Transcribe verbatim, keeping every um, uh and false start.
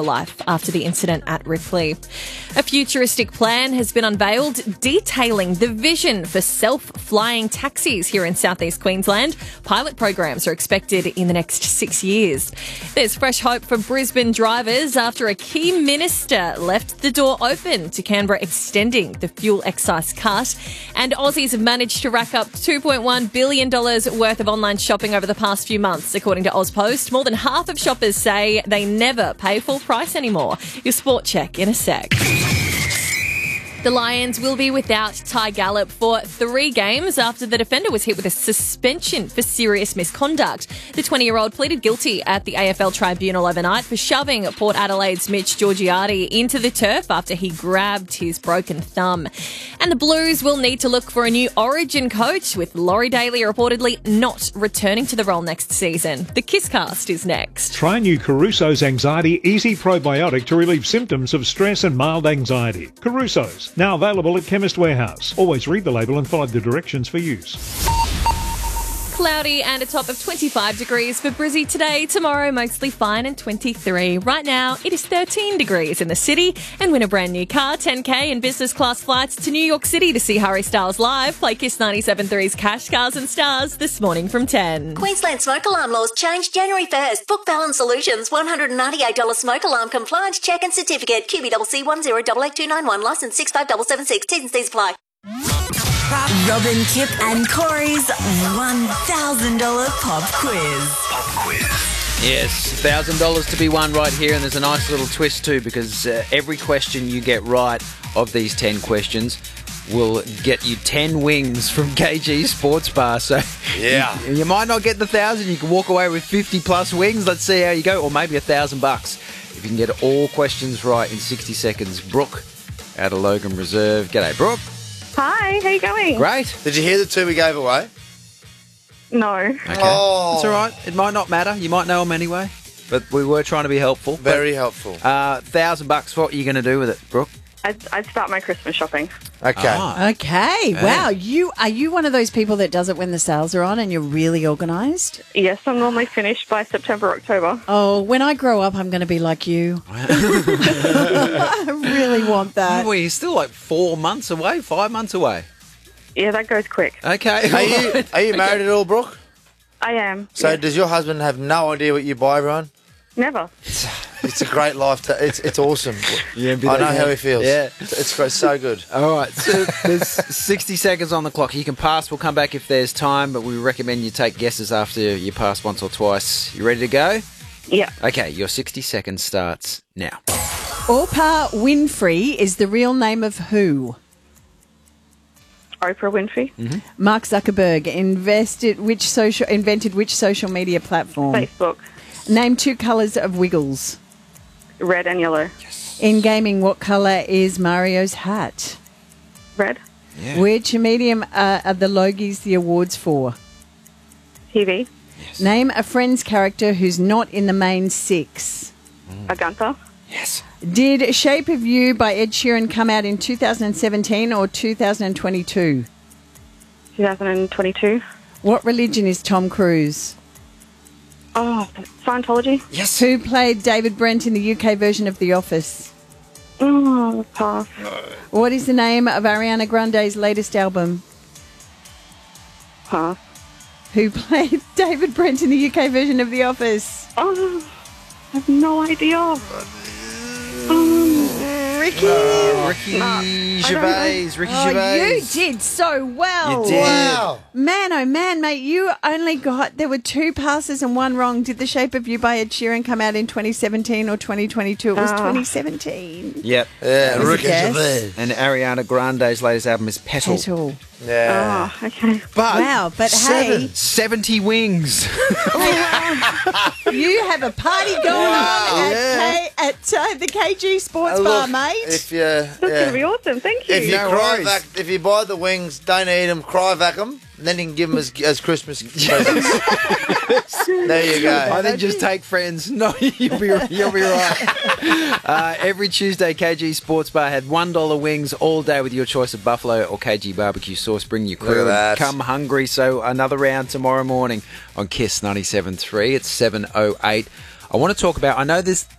life after the incident at Ripley. A futuristic plan has been unveiled detailing the vision for self-flying taxis here in southeast Queensland. Pilot programs are expected in the next six years. There's fresh hope for Brisbane drivers after a key minister left the door open to Canberra extending the fuel excise cut. And Aussies have managed to rack up two point one billion dollars worth of online shopping over the past few months, according to AusPost. More than half of shoppers say they never pay full price anymore. Your sport check in a sec. The Lions will be without Ty Gallup for three games after the defender was hit with a suspension for serious misconduct. The twenty-year-old pleaded guilty at the A F L tribunal overnight for shoving Port Adelaide's Mitch Georgiades into the turf after he grabbed his broken thumb. And the Blues will need to look for a new Origin coach, with Laurie Daly reportedly not returning to the role next season. The Kisscast is next. Try new Caruso's Anxiety Easy Probiotic to relieve symptoms of stress and mild anxiety. Caruso's, now available at Chemist Warehouse. Always read the label and follow the directions for use. Cloudy and a top of twenty-five degrees for Brizzy today. Tomorrow, mostly fine and twenty-three. Right now, it is thirteen degrees in the city. And win a brand new car, ten K and business class flights to New York City to see Harry Styles live. Play Kiss ninety-seven point three's Cash, Cars and Stars this morning from ten. Queensland smoke alarm laws change January first. Book Fallon Solutions, one hundred ninety-eight dollars smoke alarm compliance check and certificate. Q B C C one zero eight eight two nine one, licence six five seven seven six. T's and C's apply. Robin, Kip and Corey's one thousand dollars pop quiz. Pop quiz. Yes, one thousand dollars to be won right here, and there's a nice little twist too, because uh, every question you get right of these ten questions will get you ten wings from K G Sports Bar. So yeah, you, you might not get the thousand, you can walk away with fifty plus wings. Let's see how you go, or maybe a thousand bucks if you can get all questions right in sixty seconds. Brooke out of Logan Reserve. G'day, Brooke. Hi, how you going? Great. Did you hear the two we gave away? No. Okay. Oh. It's all right. It might not matter. You might know them anyway. But we were trying to be helpful. Very but, helpful. Uh, thousand bucks. What are you going to do with it, Brooke? I'd, I'd start my Christmas shopping. Okay. Ah. Okay. Yeah. Wow. You are you one of those people that does it when the sales are on and you're really organised? Yes, I'm normally finished by September, October. Oh, when I grow up, I'm going to be like you. I really want that. Well, you're still like four months away, five months away. Yeah, that goes quick. Okay. Are you, are you married at all, Brooke? I am. So yeah. does your husband have no idea what you buy, everyone? Never. It's, it's a great life. To, it's it's awesome. Yeah, I know how he feels. Yeah. It's, it's great, so good. All right, so there's sixty seconds on the clock. You can pass. We'll come back if there's time, but we recommend you take guesses after you pass once or twice. You ready to go? Yeah. Okay, your sixty seconds starts now. Oprah Winfrey is the real name of who? Oprah Winfrey. Mm-hmm. Mark Zuckerberg invested which social invented which social media platform? Facebook. Name two colours of Wiggles. Red and yellow. In gaming, what colour is Mario's hat? Red. Yeah. Which medium uh, are the Logies the awards for? T V. Yes. Name a Friends character who's not in the main six. A Gunther. Yes. Did Shape of You by Ed Sheeran come out in two thousand seventeen or two thousand twenty-two? two thousand twenty-two. What religion is Tom Cruise? Oh, Scientology. Yes. Who played David Brent in the U K version of The Office? Oh, pass. What is the name of Ariana Grande's latest album? Pass. Who played David Brent in the U K version of The Office? Oh, I have no idea. Ricky. Uh, Ricky Nah, Gervais. Ricky Oh, Gervais. you did so well. You did. Wow. Man, oh man, mate, you only got, there were two passes and one wrong. Did The Shape of You by Ed Sheeran come out in twenty seventeen or twenty twenty-two? It was Ah. twenty seventeen. Yep. Yeah, was a Ricky guess. Gervais. And Ariana Grande's latest album is Petal. Petal. Yeah. Oh, okay. But Wow, but seven, hey. seventy wings. You have a party going on at, K, at uh, the K G Sports Uh, Bar, look, mate. If you, That's going to be yeah. awesome. Thank you. If you No cry worries. vac, if you buy the wings, don't eat them. Cry vac them, and then you can give them as, as Christmas presents. There you go. I think just take friends. No, you'll be you'll be right. Uh, every Tuesday, K G Sports Bar had one dollar wings all day with your choice of buffalo or K G barbecue sauce. Bring your crew Look at and that. come hungry. So another round tomorrow morning on Kiss ninety-seven point three. It's seven oh eight. I want to talk about. I know this.